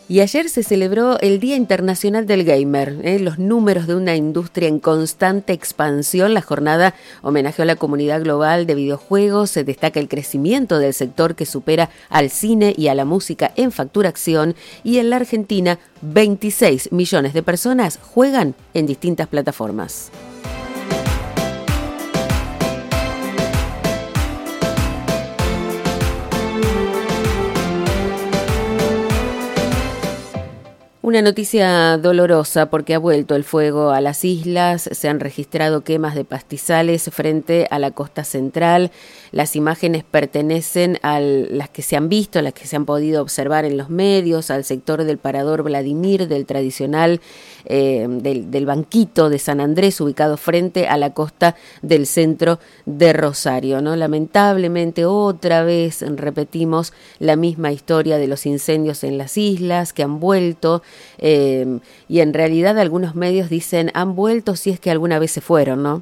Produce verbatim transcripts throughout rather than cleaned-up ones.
Y ayer se celebró el Día Internacional del Gamer, ¿eh? Los números de una industria en constante expansión. La jornada homenajeó a la comunidad global de videojuegos. Se destaca el crecimiento del sector que supera al cine y a la música en facturación. Y en la Argentina, veintiséis millones de personas juegan en distintas plataformas. Una noticia dolorosa porque ha vuelto el fuego a las islas, se han registrado quemas de pastizales frente a la costa central. Las imágenes pertenecen a las que se han visto, a las que se han podido observar en los medios, al sector del Parador Vladimir, del tradicional, eh, del, del banquito de San Andrés, ubicado frente a la costa del centro de Rosario, ¿no? Lamentablemente, otra vez repetimos la misma historia de los incendios en las islas que han vuelto. Eh, y en realidad algunos medios dicen han vuelto si es que alguna vez se fueron, ¿no?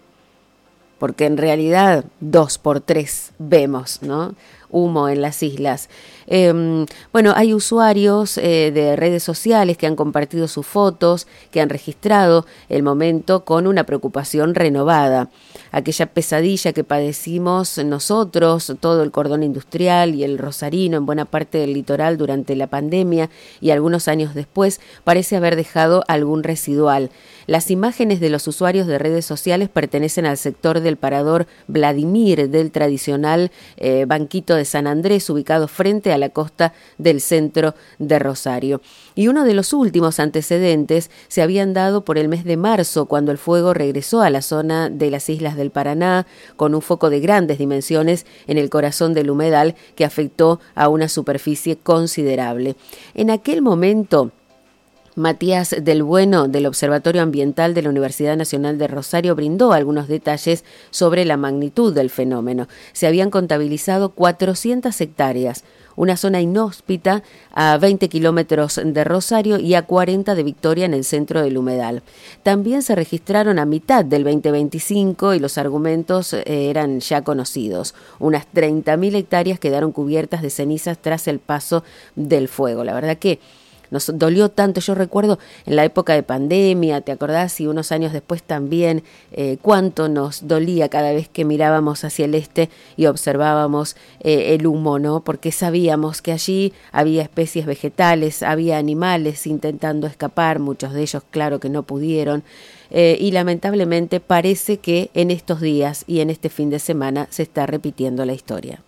Porque en realidad dos por tres vemos, ¿no? Humo en las islas. Eh, bueno, hay usuarios eh, de redes sociales que han compartido sus fotos, que han registrado el momento con una preocupación renovada. Aquella pesadilla que padecimos nosotros, todo el cordón industrial y el rosarino en buena parte del litoral durante la pandemia y algunos años después, parece haber dejado algún residual. Las imágenes de los usuarios de redes sociales pertenecen al sector del Parador Vladimir, del tradicional eh, banquito de San Andrés, ubicado frente a la costa del centro de Rosario. Y uno de los últimos antecedentes se habían dado por el mes de marzo, cuando el fuego regresó a la zona de las islas del Paraná, con un foco de grandes dimensiones en el corazón del humedal que afectó a una superficie considerable. En aquel momento, Matías del Bueno, del Observatorio Ambiental de la Universidad Nacional de Rosario, brindó algunos detalles sobre la magnitud del fenómeno. Se habían contabilizado cuatrocientas hectáreas, una zona inhóspita a veinte kilómetros de Rosario y a cuarenta de Victoria en el centro del humedal. También se registraron a mitad del veinte veinticinco y los argumentos eran ya conocidos. Unas treinta mil hectáreas quedaron cubiertas de cenizas tras el paso del fuego. La verdad que nos dolió tanto. Yo recuerdo en la época de pandemia, ¿te acordás? Y unos años después también, eh, cuánto nos dolía cada vez que mirábamos hacia el este y observábamos eh, el humo, ¿no? Porque sabíamos que allí había especies vegetales, había animales intentando escapar, muchos de ellos claro que no pudieron. Eh, y lamentablemente parece que en estos días y en este fin de semana se está repitiendo la historia.